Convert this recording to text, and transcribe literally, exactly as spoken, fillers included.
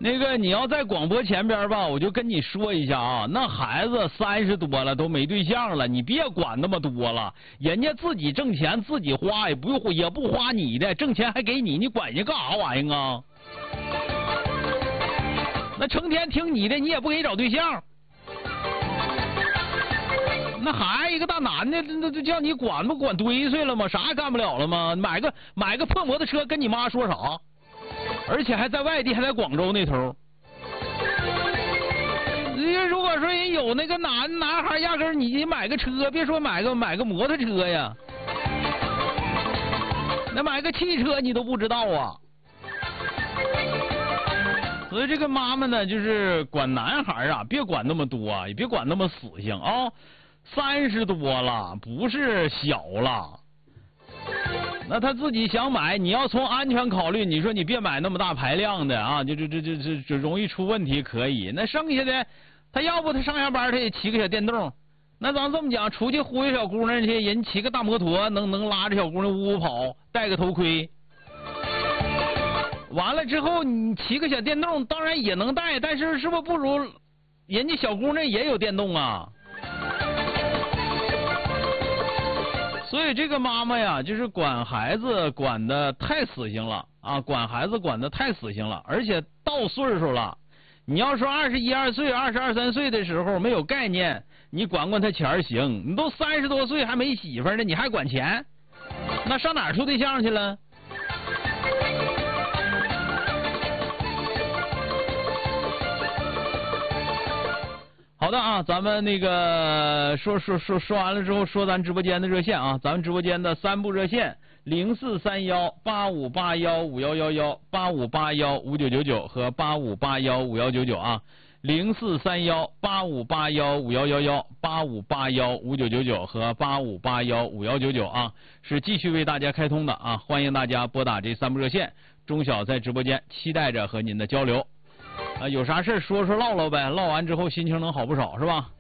那个你要在广播前边吧，我就跟你说一下啊，那孩子三十多了都没对象了，你别管那么多了，人家自己挣钱自己花，也不用也不花你的，挣钱还给你，你管人家干啥玩意儿啊？那成天听你的，你也不给你找对象。那还一个大男的，那就叫你管不管堆碎了吗？啥也干不了了吗？买个买个破摩托车，跟你妈说啥？而且还在外地，还在广州那头。如果说人有那个男男孩，压根儿你买个车，别说买个买个摩托车呀，那买个汽车你都不知道啊。所以这个妈妈呢，就是管男孩啊，别管那么多，也别管那么死性啊。三十多了，不是小了。那他自己想买，你要从安全考虑，你说你别买那么大排量的啊，就这这这这这容易出问题。可以，那剩下的，他要不他上下班他也骑个小电动。那咱这么讲，出去忽悠小姑娘去，人骑个大摩托，能能拉着小姑娘呜呜跑，戴个头盔。完了之后，你骑个小电动，当然也能戴，但是是不是不如人家小姑娘也有电动啊？所以这个妈妈呀，就是管孩子管的太死性了啊，管孩子管的太死性了，而且到岁数了，你要说二十一二岁、二十二三岁的时候没有概念，你管管他钱儿行，你都三十多岁还没媳妇呢，你还管钱，那上哪儿处对象去了？好的啊，咱们那个说说说说完了之后，说咱直播间的热线啊，咱们直播间的三部热线零四三幺八五八幺五幺幺幺、八五八幺五九九九和八五八幺五幺九九啊，零四三幺八五八幺五幺幺幺、八五八幺五九九九和八五八幺五幺九九啊，是继续为大家开通的啊，欢迎大家拨打这三部热线，钟晓在直播间期待着和您的交流。啊，有啥事说说唠唠呗，唠完之后心情能好不少，是吧？